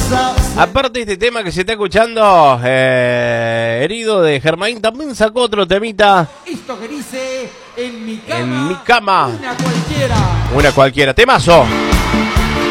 Aparte de este tema que se está escuchando, Herido de Germain, también sacó otro temita. Esto que dice, en mi cama, En mi cama. una cualquiera. Una cualquiera. Temazo.